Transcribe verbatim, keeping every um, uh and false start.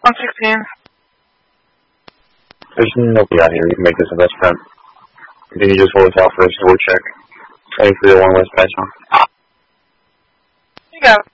one sixteen. There's nobody out here. You can make this investment. Then you just hold us out for a store check. twenty-three oh one West Patchon. You got it.